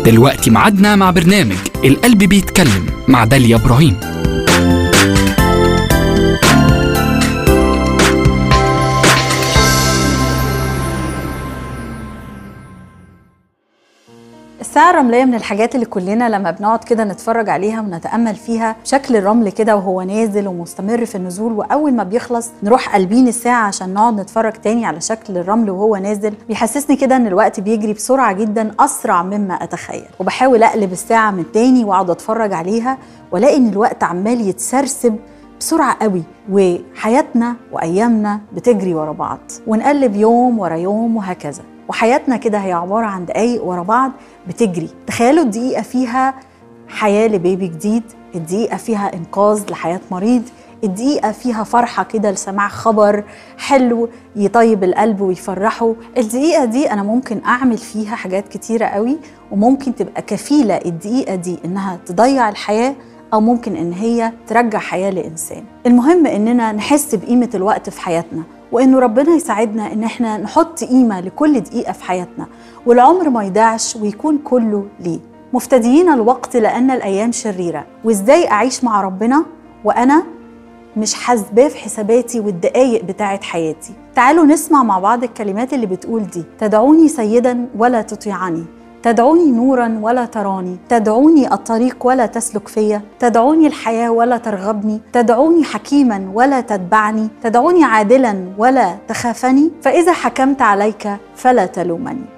دلوقتي معادنا مع برنامج القلب بيتكلم مع داليا إبراهيم. الساعة الرملية من الحاجات اللي كلنا لما بنقعد كده نتفرج عليها ونتأمل فيها شكل الرمل كده وهو نازل ومستمر في النزول، وأول ما بيخلص نروح قلبين الساعة عشان نقعد نتفرج تاني على شكل الرمل وهو نازل. بيحسسني كده إن الوقت بيجري بسرعة جدا، أسرع مما أتخيل. وبحاول أقلب الساعة من تاني وأقعد أتفرج عليها وألاقي إن الوقت عمال يتسرسب بسرعة قوي، وحياتنا وأيامنا بتجري ورا بعض، ونقلب يوم ورا يوم وهكذا. وحياتنا كده هي عبارة عن دقايق ورا بعض بتجري. تخيلوا الدقيقة فيها حياة لبيبي جديد، الدقيقة فيها إنقاذ لحياة مريض، الدقيقة فيها فرحة كده لسماع خبر حلو يطيب القلب ويفرحه. الدقيقة دي أنا ممكن أعمل فيها حاجات كتيرة قوي، وممكن تبقى كفيلة الدقيقة دي إنها تضيع الحياة، أو ممكن إن هي ترجع حياة لإنسان. المهم إننا نحس بقيمة الوقت في حياتنا، وإنه ربنا يساعدنا إن احنا نحط قيمة لكل دقيقة في حياتنا، والعمر ما يضيعش ويكون كله ليه. مفتديين الوقت لأن الأيام شريرة. وإزاي أعيش مع ربنا وأنا مش حاسباه في حساباتي والدقايق بتاعت حياتي؟ تعالوا نسمع مع بعض الكلمات اللي بتقول دي. تدعوني سيدا ولا تطيعني، تدعوني نورا ولا تراني، تدعوني الطريق ولا تسلك فيا، تدعوني الحياة ولا ترغبني، تدعوني حكيما ولا تتبعني، تدعوني عادلا ولا تخافني، فإذا حكمت عليك فلا تلومني.